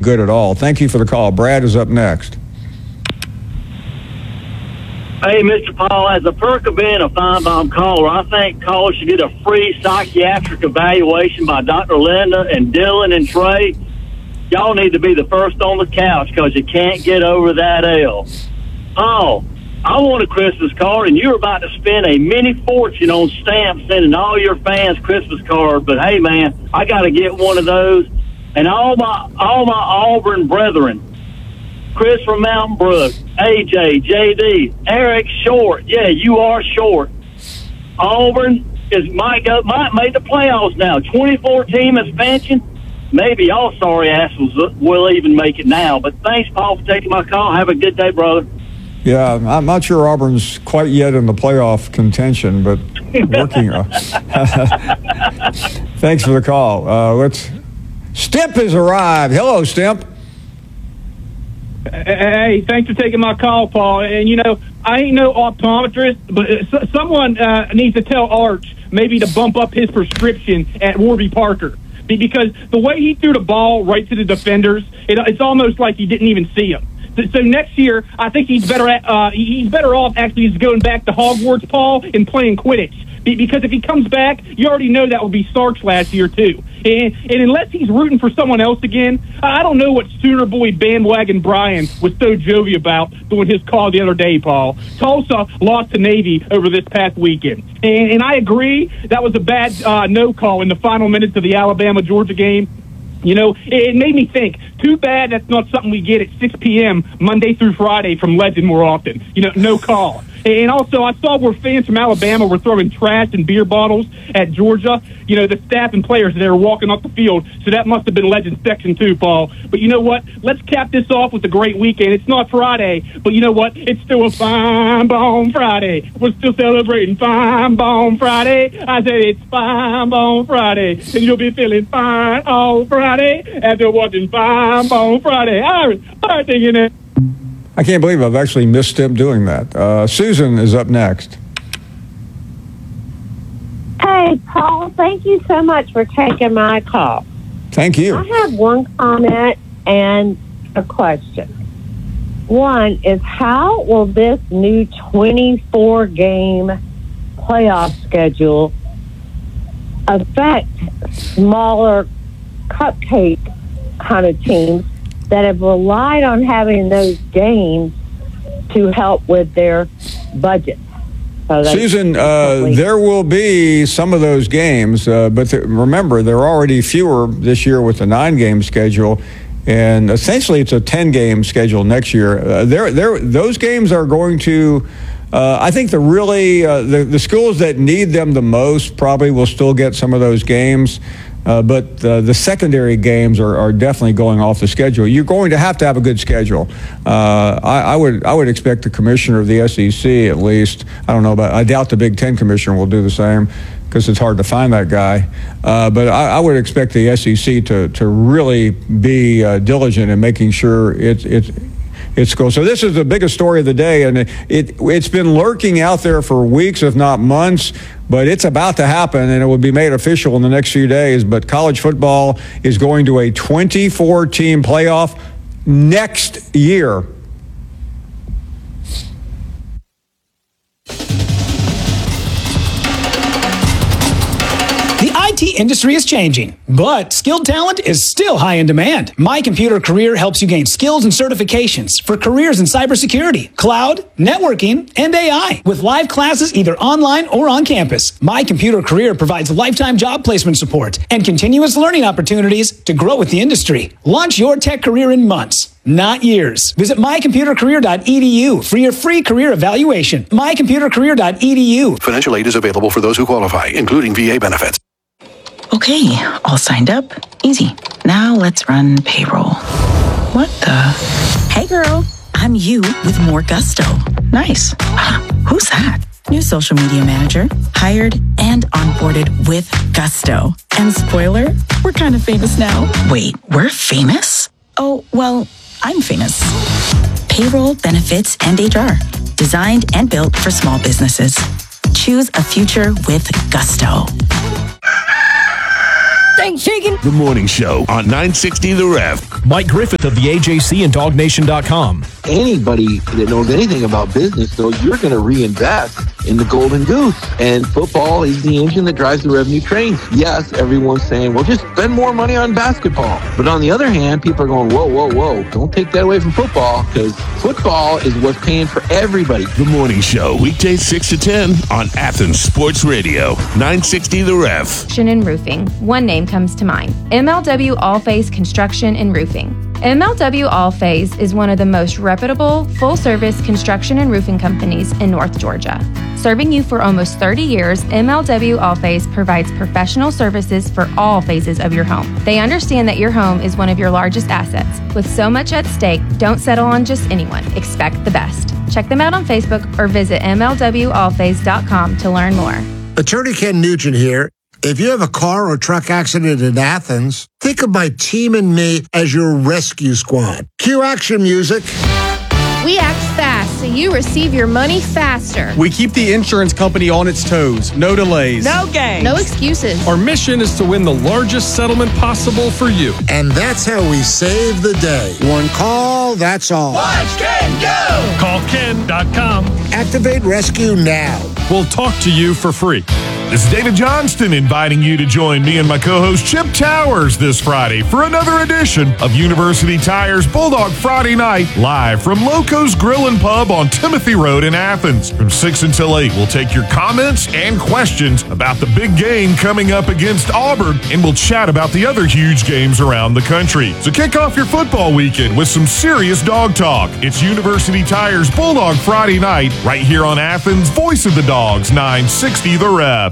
good at all. Thank you for the call. Brad is up next. Hey, Mr. Paul, as a perk of being a Feinbaum caller, I think callers should get a free psychiatric evaluation by Dr. Linda and Dylan and Trey. Y'all need to be the first on the couch because you can't get over that L. Paul, I want a Christmas card, and you're about to spend a mini fortune on stamps sending all your fans Christmas cards. But, hey, man, I got to get one of those. And all my Auburn brethren, Chris from Mountain Brook, AJ, JD, Eric Short. Yeah, you are short. Auburn might make the playoffs now. 24-team expansion. Maybe y'all sorry asses will even make it now. But thanks, Paul, for taking my call. Have a good day, brother. Yeah, I'm not sure Auburn's quite yet in the playoff contention, but working. Thanks for the call. Stimp has arrived. Hello, Stimp. Hey, thanks for taking my call, Paul. And, I ain't no optometrist, but someone needs to tell Arch maybe to bump up his prescription at Warby Parker. Because the way he threw the ball right to the defenders, it's almost like he didn't even see him. So next year, I think he's better off actually just going back to Hogwarts, Paul, and playing Quidditch. Because if he comes back, you already know that will be Sark's last year, too. And unless he's rooting for someone else again, I don't know what Sooner Boy bandwagon Brian was so jovial about doing his call the other day, Paul. Tulsa lost to Navy over this past weekend. And I agree that was a bad no call in the final minutes of the Alabama-Georgia game. It made me think, too bad that's not something we get at 6 p.m. Monday through Friday from Legend more often. No call. And also, I saw where fans from Alabama were throwing trash and beer bottles at Georgia. The staff and players, they were walking off the field. So that must have been Legend section too, Paul. But you know what? Let's cap this off with a great weekend. It's not Friday, but you know what? It's still a Feinbaum Friday. We're still celebrating Feinbaum Friday. I said it's Feinbaum Friday. And you'll be feeling fine all Friday after watching Feinbaum Friday. All right, thinking it. I can't believe I've actually missed him doing that. Susan is up next. Hey, Paul, thank you so much for taking my call. Thank you. I have one comment and a question. One is, how will this new 24-game playoff schedule affect smaller cupcake kind of teams that have relied on having those games to help with their budget? So Susan, there will be some of those games, but remember, there are already fewer this year with the 9-game schedule, and essentially it's a 10-game schedule next year. Those games are going to, I think the schools that need them the most probably will still get some of those games. But the secondary games are definitely going off the schedule. You're going to have a good schedule. I would expect the commissioner of the SEC, at least. I doubt the Big Ten commissioner will do the same because it's hard to find that guy. But I would expect the SEC to really be diligent in making sure it's cool. So this is the biggest story of the day, and it's been lurking out there for weeks, if not months, but it's about to happen, and it will be made official in the next few days. But college football is going to a 24-team playoff next year. The IT industry is changing, but skilled talent is still high in demand. My Computer Career helps you gain skills and certifications for careers in cybersecurity, cloud, networking, and AI. With live classes either online or on campus, My Computer Career provides lifetime job placement support and continuous learning opportunities to grow with the industry. Launch your tech career in months, not years. Visit mycomputercareer.edu for your free career evaluation. mycomputercareer.edu. Financial aid is available for those who qualify, including VA benefits. Okay, all signed up. Easy. Now let's run payroll. What the? Hey girl, I'm you with more gusto. Nice. Who's that? New social media manager, hired and onboarded with gusto. And spoiler, we're kind of famous now. Wait, we're famous? Oh, well, I'm famous. Payroll, benefits, and HR. Designed and built for small businesses. Choose a future with gusto. thing shaking? The Morning Show on 960 The Ref. Mike Griffith of the AJC and DogNation.com. Anybody that knows anything about business, though, you're going to reinvest in the Golden Goose. And football is the engine that drives the revenue train. Yes, everyone's saying, well, just spend more money on basketball. But on the other hand, people are going, whoa, whoa, whoa. Don't take that away from football, because football is what's paying for everybody. The Morning Show, weekdays 6 to 10 on Athens Sports Radio, 960 The Ref. Construction and roofing. One name comes to mind. MLW All-Phase Construction and Roofing. MLW All-Phase is one of the most reputable, full-service construction and roofing companies in North Georgia. Serving you for almost 30 years, MLW All-Phase provides professional services for all phases of your home. They understand that your home is one of your largest assets. With so much at stake, don't settle on just anyone. Expect the best. Check them out on Facebook or visit MLWAllphase.com to learn more. Attorney Ken Nugent here. If you have a car or truck accident in Athens, think of my team and me as your rescue squad. Cue action music. We act fast so you receive your money faster. We keep the insurance company on its toes. No delays. No games. No excuses. Our mission is to win the largest settlement possible for you. And that's how we save the day. One call, that's all. Watch Ken go! Call Ken.com. Activate rescue now. We'll talk to you for free. This is David Johnston inviting you to join me and my co-host Chip Towers this Friday for another edition of University Tire's Bulldog Friday Night, live from Loco's Grill and Pub on Timothy Road in Athens. From 6 until 8, we'll take your comments and questions about the big game coming up against Auburn, and we'll chat about the other huge games around the country. So kick off your football weekend with some serious dog talk. It's University Tire's Bulldog Friday Night, right here on Athens' Voice of the Dogs, 960 The Rep.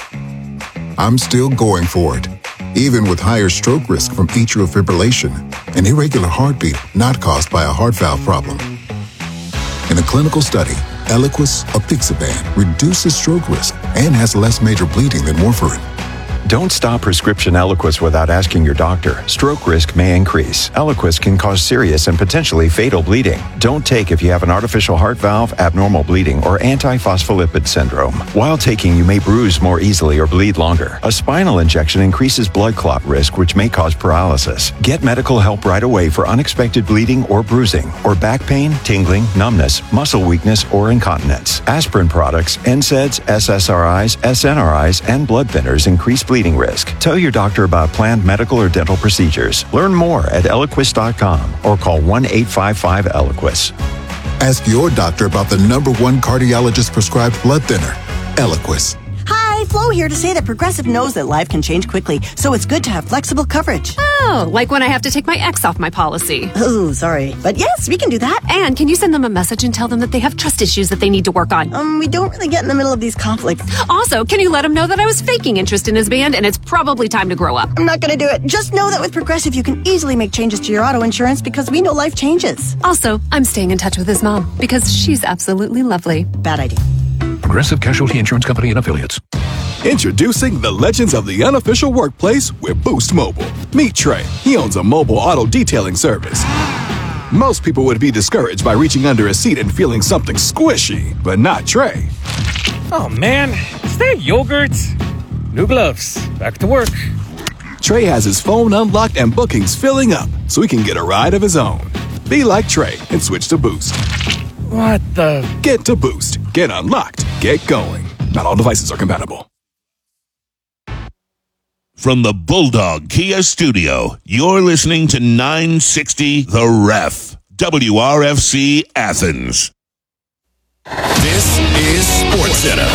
I'm still going for it, even with higher stroke risk from atrial fibrillation, an irregular heartbeat not caused by a heart valve problem. In a clinical study, Eliquis apixaban reduces stroke risk and has less major bleeding than warfarin. Don't stop prescription Eliquis without asking your doctor. Stroke risk may increase. Eliquis can cause serious and potentially fatal bleeding. Don't take if you have an artificial heart valve, abnormal bleeding, or antiphospholipid syndrome. While taking, you may bruise more easily or bleed longer. A spinal injection increases blood clot risk, which may cause paralysis. Get medical help right away for unexpected bleeding or bruising, or back pain, tingling, numbness, muscle weakness, or incontinence. Aspirin products, NSAIDs, SSRIs, SNRIs, and blood thinners increase bleeding risk. Tell your doctor about planned medical or dental procedures. Learn more at Eliquis.com or call 1-855-ELIQUIS. Ask your doctor about the #1 cardiologist prescribed blood thinner, Eliquis. Hi, Flo here to say that Progressive knows that life can change quickly, so it's good to have flexible coverage. Oh, like when I have to take my ex off my policy. Oh, sorry. But yes, we can do that. And can you send them a message and tell them that they have trust issues that they need to work on? We don't really get in the middle of these conflicts. Also, can you let them know that I was faking interest in his band and it's probably time to grow up? I'm not going to do it. Just know that with Progressive, you can easily make changes to your auto insurance because we know life changes. Also, I'm staying in touch with his mom because she's absolutely lovely. Bad idea. Progressive Casualty Insurance Company and Affiliates. Introducing the legends of the unofficial workplace with Boost Mobile. Meet Trey. He owns a mobile auto detailing service. Most people would be discouraged by reaching under a seat and feeling something squishy, but not Trey. Oh man, is that yogurt? New gloves. Back to work. Trey has his phone unlocked and bookings filling up so he can get a ride of his own. Be like Trey and switch to Boost. What the? Get to Boost. Get unlocked. Get going. Not all devices are compatible. From the Bulldog Kia Studio, you're listening to 960 The Ref, WRFC Athens. This is SportsCenter.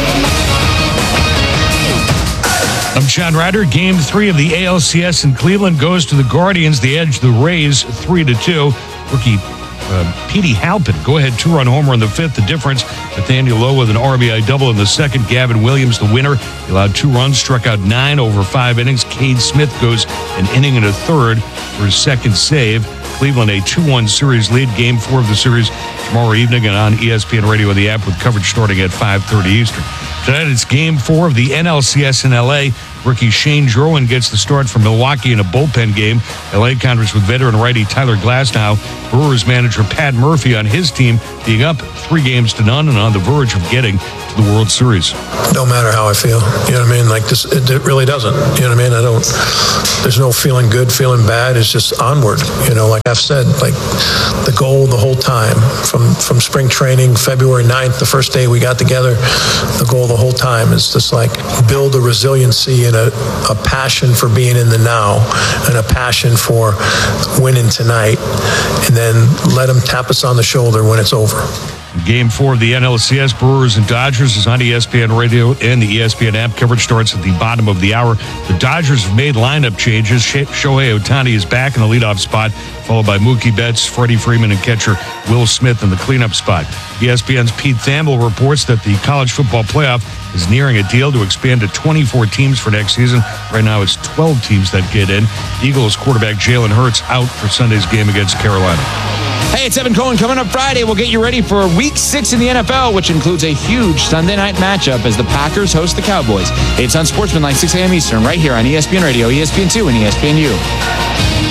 I'm Sean Ryder. Game 3 of the ALCS in Cleveland goes to the Guardians. They edge the Rays 3-2. Rookie Petey Halpin, go-ahead two-run homer in the fifth. The difference, Nathaniel Lowe with an RBI double in the second. Gavin Williams, the winner. He allowed 2 runs, struck out 9 over 5 innings. Cade Smith goes an inning and a third for his second save. Cleveland a 2-1 series lead. Game 4 of the series tomorrow evening and on ESPN Radio and the app with coverage starting at 5:30 Eastern. Tonight it's Game 4 of the NLCS in L.A. Rookie Shane Jerwin gets the start for Milwaukee in a bullpen game. L.A. counters with veteran righty Tyler Glasnow. Brewers manager Pat Murphy on his team being up 3-0 and on the verge of getting the World Series. No matter how I feel, you know what I mean? Like this, it really doesn't. You know what I mean? There's no feeling good, feeling bad. It's just onward. You know, like I've said, like the goal the whole time from spring training, February 9th, the first day we got together, the goal the whole time is just like build a resiliency and a passion for being in the now and a passion for winning tonight, and then let them tap us on the shoulder when it's over. Game 4 of the NLCS, Brewers and Dodgers, is on ESPN Radio and the ESPN app. Coverage starts at the bottom of the hour. The Dodgers have made lineup changes. Shohei Ohtani is back in the leadoff spot, followed by Mookie Betts, Freddie Freeman, and catcher Will Smith in the cleanup spot. ESPN's Pete Thamel reports that the college football playoff is nearing a deal to expand to 24 teams for next season. Right now, it's 12 teams that get in. Eagles quarterback Jalen Hurts out for Sunday's game against Carolina. Hey, it's Evan Cohen. Coming up Friday, we'll get you ready for Week 6 in the NFL, which includes a huge Sunday night matchup as the Packers host the Cowboys. It's on Sportsmanlike, 6 a.m. Eastern, right here on ESPN Radio, ESPN2, and ESPNU.